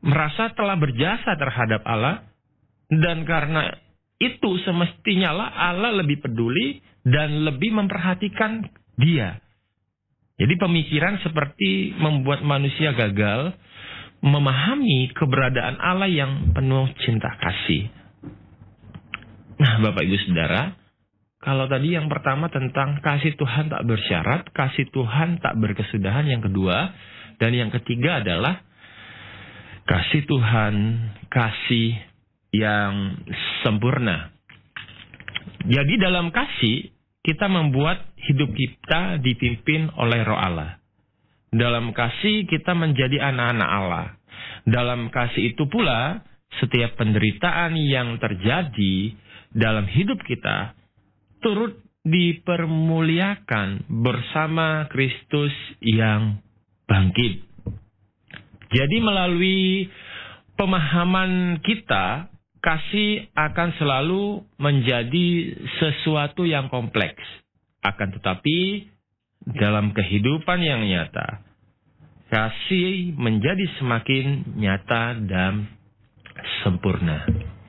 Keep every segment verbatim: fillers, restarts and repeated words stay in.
merasa telah berjasa terhadap Allah, dan karena itu semestinya lah Allah lebih peduli dan lebih memperhatikan dia. Jadi pemikiran seperti membuat manusia gagal memahami keberadaan Allah yang penuh cinta kasih. Nah, Bapak Ibu Saudara, kalau tadi yang pertama tentang kasih Tuhan tak bersyarat, kasih Tuhan tak berkesudahan yang kedua, dan yang ketiga adalah kasih Tuhan, kasih yang sempurna. Jadi dalam kasih, kita membuat hidup kita dipimpin oleh Roh Allah. Dalam kasih kita menjadi anak-anak Allah. Dalam kasih itu pula, setiap penderitaan yang terjadi dalam hidup kita turut dipermuliakan bersama Kristus yang bangkit. Jadi melalui pemahaman kita, kasih akan selalu menjadi sesuatu yang kompleks. Akan tetapi, dalam kehidupan yang nyata, kasih menjadi semakin nyata dan sempurna.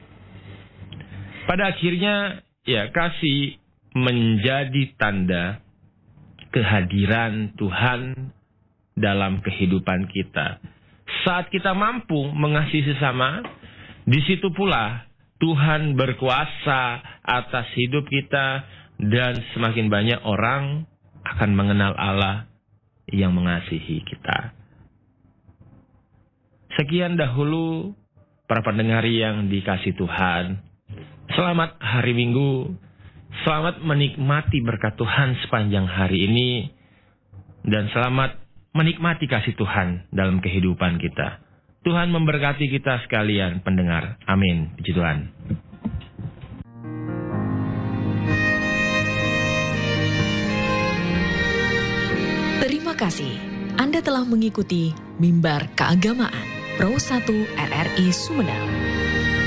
Pada akhirnya, ya, kasih menjadi tanda kehadiran Tuhan dalam kehidupan kita. Saat kita mampu mengasihi sesama, di situ pula Tuhan berkuasa atas hidup kita, dan semakin banyak orang akan mengenal Allah yang mengasihi kita. Sekian dahulu para pendengar yang dikasihi Tuhan. Selamat hari Minggu. Selamat menikmati berkat Tuhan sepanjang hari ini. Dan selamat menikmati kasih Tuhan dalam kehidupan kita. Tuhan memberkati kita sekalian pendengar. Amin. Puji Tuhan. Terima kasih. Anda telah mengikuti Mimbar Keagamaan Pro satu R R I Sumedang.